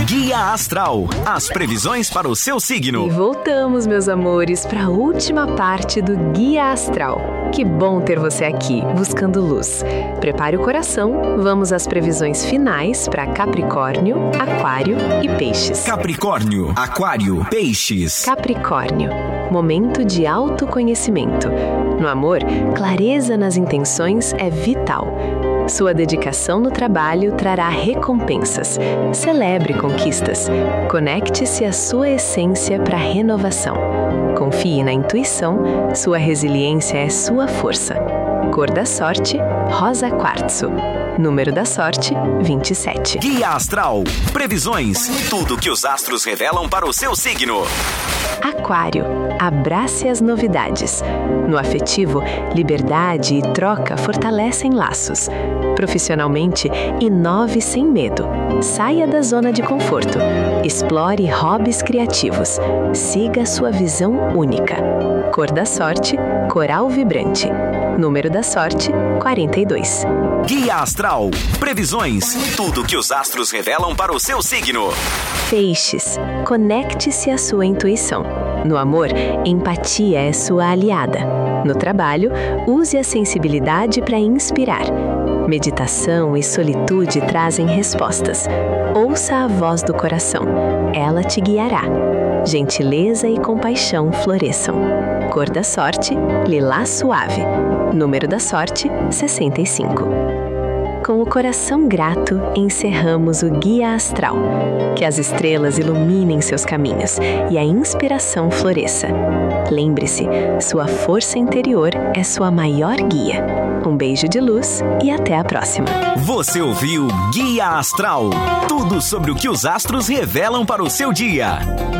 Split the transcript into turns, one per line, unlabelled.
Guia Astral, as previsões para o seu signo.
E voltamos, meus amores, para a última parte do Guia Astral. Que bom ter você aqui, buscando luz. Prepare o coração, vamos às previsões finais para Capricórnio, Aquário e Peixes.
Capricórnio, Aquário, Peixes.
Capricórnio, momento de autoconhecimento. No amor, clareza nas intenções é vital. Sua dedicação no trabalho trará recompensas. Celebre conquistas. Conecte-se à sua essência para renovação. Confie na intuição, sua resiliência é sua força. Cor da sorte, rosa quartzo. Número da sorte, 27.
Guia Astral, previsões, tudo que os astros revelam para o seu signo.
Aquário, abrace as novidades. No afetivo, liberdade e troca fortalecem laços. Profissionalmente, inove sem medo. Saia da zona de conforto. Explore hobbies criativos. Siga sua visão única. Cor da sorte, coral vibrante. Número da sorte, 42.
Guia Astral, previsões, tudo que os astros revelam para o seu signo.
Peixes, conecte-se à sua intuição. No amor, empatia é sua aliada. No trabalho, use a sensibilidade para inspirar. Meditação e solitude trazem respostas. Ouça a voz do coração. Ela te guiará. Gentileza e compaixão floresçam. Cor da sorte, lilás suave. Número da sorte, 65. Com o coração grato, encerramos o Guia Astral. Que as estrelas iluminem seus caminhos e a inspiração floresça. Lembre-se, sua força interior é sua maior guia. Um beijo de luz e até a próxima.
Você ouviu Guia Astral, tudo sobre o que os astros revelam para o seu dia.